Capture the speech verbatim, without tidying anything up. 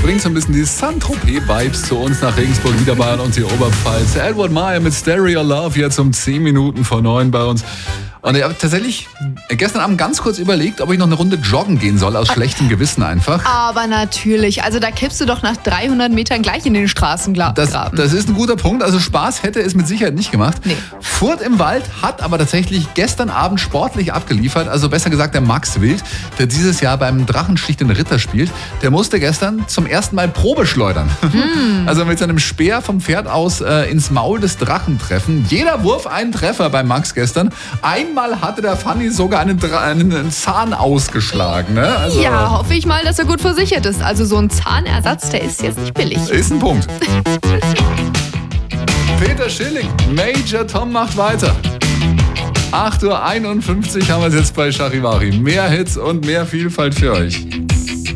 bringt so ein bisschen die Saint-Tropez-Vibes zu uns nach Regensburg, Niederbayern und die Oberpfalz. Edward Meyer mit Stereo Love jetzt um zehn Minuten vor neun bei uns. Und ich habe tatsächlich gestern Abend ganz kurz überlegt, ob ich noch eine Runde joggen gehen soll, aus schlechtem Gewissen einfach. Aber natürlich, also da kippst du doch nach dreihundert Metern gleich in den Straßengraben. Das, das ist ein guter Punkt. Also Spaß hätte es mit Sicherheit nicht gemacht. Nee. Furt im Wald hat aber tatsächlich gestern Abend sportlich abgeliefert. Also besser gesagt der Max Wild, der dieses Jahr beim Drachenstich den Ritter spielt. Der musste gestern zum ersten Mal Probe schleudern. Mm. Also mit seinem Speer vom Pferd aus äh, ins Maul des Drachen treffen. Jeder Wurf einen Treffer bei Max gestern. Einmal hatte der Fanny sogar einen, einen, einen Zahn ausgeschlagen. Ne? Also, ja, hoffe ich mal, dass er gut versichert ist. Also so ein Zahnersatz, der ist jetzt nicht billig. Ist ein Punkt. Peter Schilling, Major Tom macht weiter. acht Uhr einundfünfzig haben wir es jetzt bei Charivari. Mehr Hits und mehr Vielfalt für euch.